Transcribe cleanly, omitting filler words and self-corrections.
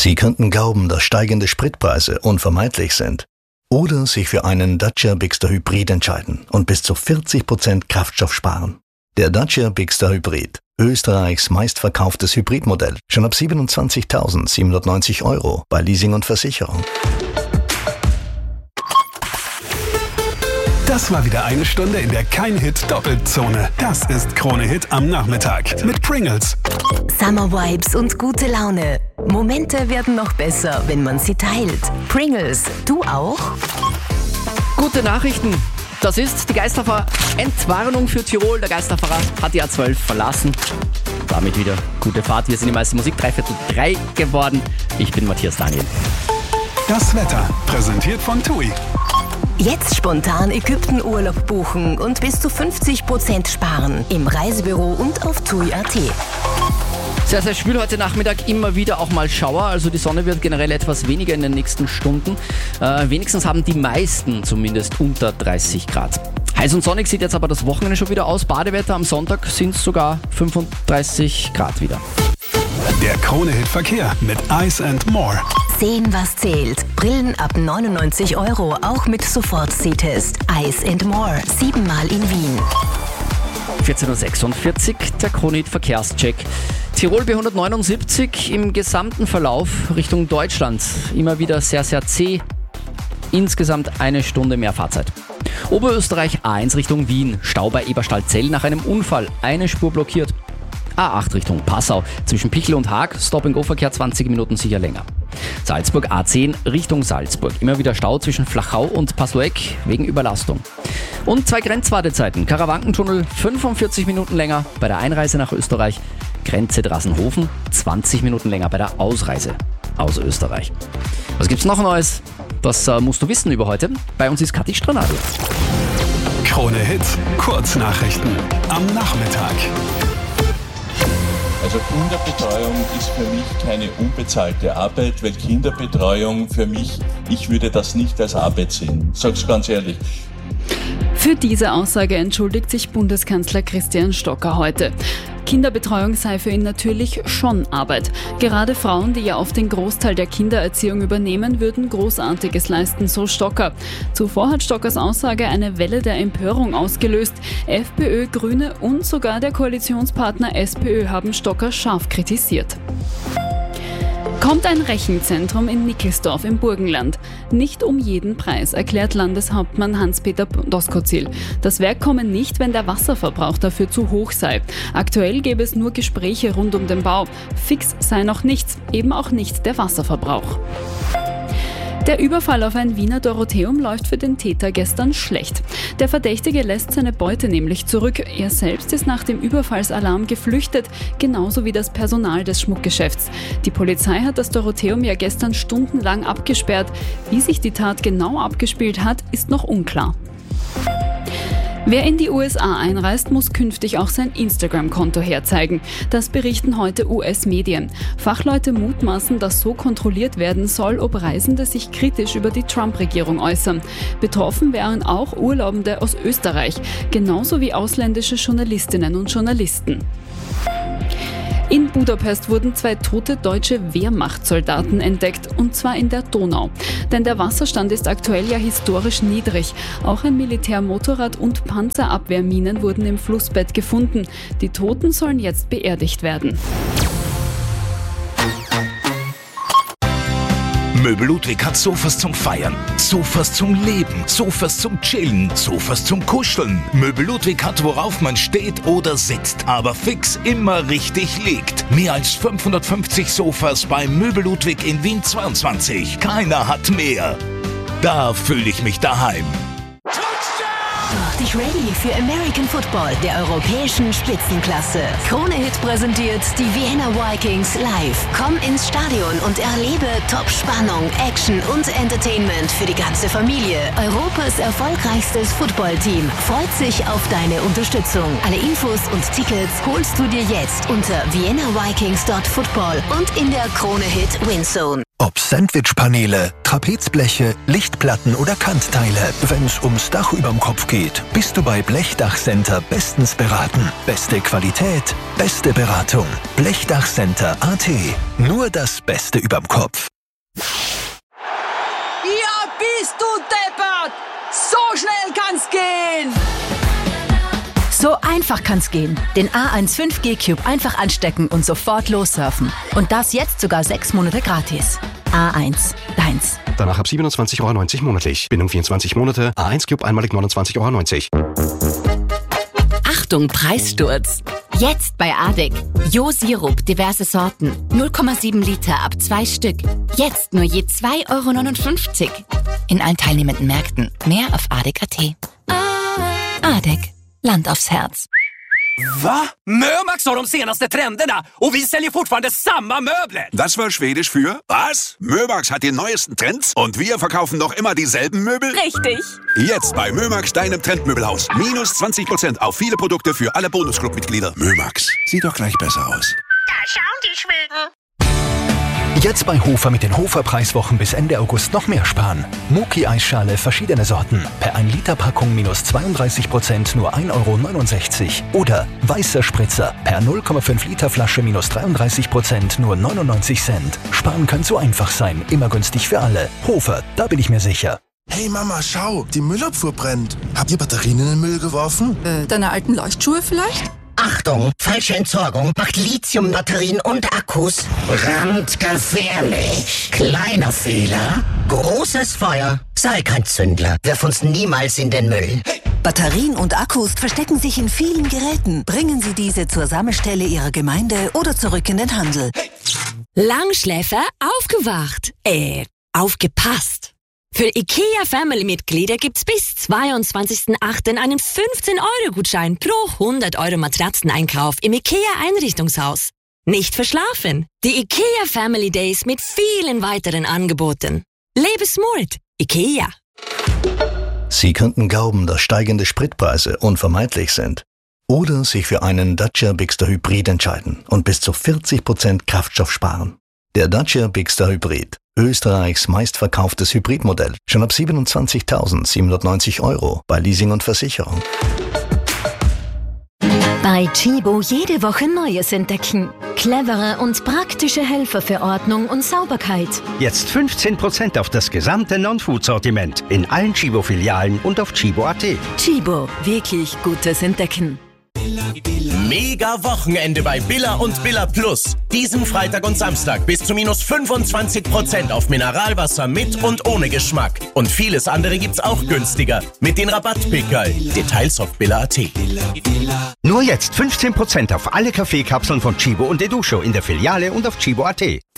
Sie könnten glauben, dass steigende Spritpreise unvermeidlich sind. Oder sich für einen Dacia Bigster Hybrid entscheiden und bis zu 40% Kraftstoff sparen. Der Dacia Bigster Hybrid, Österreichs meistverkauftes Hybridmodell, schon ab 27.790 € bei Leasing und Versicherung. Das war wieder eine Stunde in der Kein-Hit-Doppelzone. Das ist Krone-Hit am Nachmittag mit Pringles. Summer Vibes und gute Laune. Momente werden noch besser, wenn man sie teilt. Pringles, du auch? Gute Nachrichten. Das ist die Geisterfahr-Entwarnung für Tirol. Der Geisterfahrer hat die A12 verlassen. Damit wieder gute Fahrt. Wir sind im Meiste Musik 3/4 geworden. Ich bin Matthias Daniel. Das Wetter präsentiert von TUI. Jetzt spontan Ägypten-Urlaub buchen und bis zu 50% sparen. Im Reisebüro und auf TUI.at. Sehr, sehr schwül heute Nachmittag, immer wieder auch mal Schauer, also die Sonne wird generell etwas weniger in den nächsten Stunden. Wenigstens haben die meisten zumindest unter 30 Grad. Heiß und sonnig sieht jetzt aber das Wochenende schon wieder aus. Badewetter am Sonntag sind es sogar 35 Grad wieder. Der Krone-Hit-Verkehr mit Ice & More. Sehen, was zählt. Brillen ab 99 €, auch mit Sofort-Sehtest. Ice & More, 7-mal in Wien. 14.46 Uhr, der Krone-Hit-Verkehrscheck. Tirol B179 im gesamten Verlauf Richtung Deutschland. Immer wieder sehr, sehr zäh. Insgesamt eine Stunde mehr Fahrzeit. Oberösterreich A1 Richtung Wien. Stau bei Eberstadt-Zell nach einem Unfall. Eine Spur blockiert. A8 Richtung Passau. Zwischen Pichel und Haag. Stop-and-Go-Verkehr 20 Minuten sicher länger. Salzburg A10 Richtung Salzburg. Immer wieder Stau zwischen Flachau und Pasloeck wegen Überlastung. Und 2 Grenzwartezeiten. Karawankentunnel 45 Minuten länger bei der Einreise nach Österreich. Grenze Drassenhofen 20 Minuten länger bei der Ausreise aus Österreich. Was gibt's noch Neues? Das musst du wissen über heute. Bei uns ist Kathi Stranadl. Krone-Hit, Kurznachrichten am Nachmittag. Also Kinderbetreuung ist für mich keine unbezahlte Arbeit, weil Kinderbetreuung für mich, ich würde das nicht als Arbeit sehen. Sag's ganz ehrlich. Für diese Aussage entschuldigt sich Bundeskanzler Christian Stocker heute. Kinderbetreuung sei für ihn natürlich schon Arbeit. Gerade Frauen, die ja oft den Großteil der Kindererziehung übernehmen, würden Großartiges leisten, so Stocker. Zuvor hat Stockers Aussage eine Welle der Empörung ausgelöst. FPÖ, Grüne und sogar der Koalitionspartner SPÖ haben Stocker scharf kritisiert. Kommt ein Rechenzentrum in Nickelsdorf im Burgenland. Nicht um jeden Preis, erklärt Landeshauptmann Hans-Peter Doskozil. Das Werk komme nicht, wenn der Wasserverbrauch dafür zu hoch sei. Aktuell gäbe es nur Gespräche rund um den Bau. Fix sei noch nichts, eben auch nicht der Wasserverbrauch. Der Überfall auf ein Wiener Dorotheum läuft für den Täter gestern schlecht. Der Verdächtige lässt seine Beute nämlich zurück. Er selbst ist nach dem Überfallsalarm geflüchtet, genauso wie das Personal des Schmuckgeschäfts. Die Polizei hat das Dorotheum ja gestern stundenlang abgesperrt. Wie sich die Tat genau abgespielt hat, ist noch unklar. Wer in die USA einreist, muss künftig auch sein Instagram-Konto herzeigen. Das berichten heute US-Medien. Fachleute mutmaßen, dass so kontrolliert werden soll, ob Reisende sich kritisch über die Trump-Regierung äußern. Betroffen wären auch Urlaubende aus Österreich, genauso wie ausländische Journalistinnen und Journalisten. In Budapest wurden 2 tote deutsche Wehrmachtssoldaten entdeckt, und zwar in der Donau. Denn der Wasserstand ist aktuell ja historisch niedrig. Auch ein Militärmotorrad und Panzerabwehrminen wurden im Flussbett gefunden. Die Toten sollen jetzt beerdigt werden. Möbel Ludwig hat Sofas zum Feiern, Sofas zum Leben, Sofas zum Chillen, Sofas zum Kuscheln. Möbel Ludwig hat, worauf man steht oder sitzt, aber fix immer richtig liegt. Mehr als 550 Sofas bei Möbel Ludwig in Wien 22. Keiner hat mehr. Da fühle ich mich daheim. Mach dich ready für American Football der europäischen Spitzenklasse. Krone-Hit präsentiert die Vienna Vikings live. Komm ins Stadion und erlebe Top-Spannung, Action und Entertainment für die ganze Familie. Europas erfolgreichstes Footballteam freut sich auf deine Unterstützung. Alle Infos und Tickets holst du dir jetzt unter viennavikings.football und in der Krone-Hit Winzone. Ob Sandwichpaneele, Trapezbleche, Lichtplatten oder Kantteile. Wenn's ums Dach überm Kopf geht, bist du bei Blechdachcenter bestens beraten. Beste Qualität, beste Beratung. Blechdachcenter.at. Nur das Beste überm Kopf. Ja, bist du deppert! So schnell kann's gehen! So einfach kann's gehen. Den A1 5G Cube einfach anstecken und sofort lossurfen. Und das jetzt sogar 6 Monate gratis. A1, deins. Danach ab 27,90 € monatlich. Bindung 24 Monate. A1 Cube einmalig 29,90 €. Achtung, Preissturz. Jetzt bei ADEC. Jo-Sirup, diverse Sorten. 0,7 Liter ab 2 Stück. Jetzt nur je 2,59 €. In allen teilnehmenden Märkten. Mehr auf ADEC.at. ADEC. Land aufs Herz. Va? Mömax har de senaste trenderna och vi säljer fortfarande samma möbler. Das war Schwedisch für was? Mömax hat die neuesten Trends und wir verkaufen noch immer dieselben Möbel? Richtig. Jetzt bei Mömax, deinem Trendmöbelhaus. Minus 20% auf viele Produkte für alle Bonusclub-Mitglieder. Mömax, sieht doch gleich besser aus. Da schauen die Schweden. Jetzt bei Hofer mit den Hofer-Preiswochen bis Ende August noch mehr sparen. Muki-Eisschale verschiedene Sorten. Per 1 Liter Packung minus 32%, nur 1,69 €. Oder weißer Spritzer. Per 0,5 Liter Flasche minus 33%, nur 99 Cent. Sparen kann so einfach sein. Immer günstig für alle. Hofer, da bin ich mir sicher. Hey Mama, schau, die Müllabfuhr brennt. Habt ihr Batterien in den Müll geworfen? Deine alten Leuchtschuhe vielleicht? Achtung, falsche Entsorgung macht Lithiumbatterien und Akkus brandgefährlich. Kleiner Fehler, großes Feuer. Sei kein Zündler, wirf uns niemals in den Müll. Batterien und Akkus verstecken sich in vielen Geräten. Bringen Sie diese zur Sammelstelle Ihrer Gemeinde oder zurück in den Handel. Langschläfer aufgewacht. Aufgepasst. Für IKEA-Family-Mitglieder gibt's bis 22.08. einen 15-Euro-Gutschein pro 100 € Matratzeneinkauf im IKEA-Einrichtungshaus. Nicht verschlafen. Die IKEA Family Days mit vielen weiteren Angeboten. Lebe smart. IKEA. Sie könnten glauben, dass steigende Spritpreise unvermeidlich sind. Oder sich für einen Dacia Bigster Hybrid entscheiden und bis zu 40% Kraftstoff sparen. Der Dacia Bigster Hybrid. Österreichs meistverkauftes Hybridmodell. Schon ab 27.790 € bei Leasing und Versicherung. Bei Chibo jede Woche Neues entdecken. Clevere und praktische Helfer für Ordnung und Sauberkeit. Jetzt 15% auf das gesamte Non-Food-Sortiment in allen Chibo-Filialen und auf Chibo.at. Chibo, wirklich gutes Entdecken. Mega Wochenende bei Billa und Billa Plus. Diesen Freitag und Samstag bis zu minus 25% auf Mineralwasser mit und ohne Geschmack. Und vieles andere gibt's auch günstiger mit den Rabattpickerl. Details auf Billa.at. Nur jetzt 15% auf alle Kaffeekapseln von Chibo und Educho in der Filiale und auf Chibo.at.